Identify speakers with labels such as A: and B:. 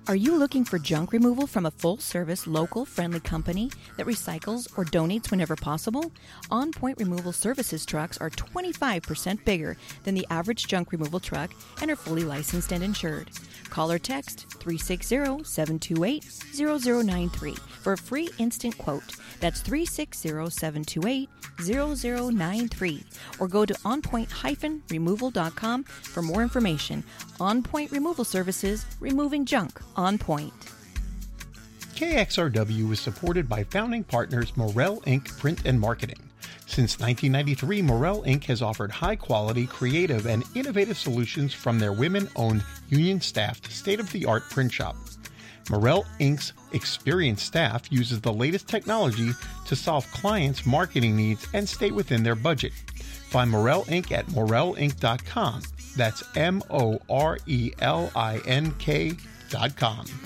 A: Are you looking for junk removal from a full-service, local, friendly company that recycles or donates whenever possible? On Point Removal Services trucks are 25% bigger than the average junk removal truck and are fully licensed and insured. Call or text 360-728-0093 for a free instant quote. That's 360-728-0093. Or go to onpoint-removal.com for more information. On Point Removal Services, removing junk on point.
B: KXRW is supported by founding partners Morel Inc. Print and Marketing. Since 1993, Morel Inc. has offered high-quality, creative, and innovative solutions from their women-owned, union-staffed, state-of-the-art print shop. Morel Inc.'s experienced staff uses the latest technology to solve clients' marketing needs and stay within their budget. Find Morel Inc. at morelinc.com. That's MORELINK.com.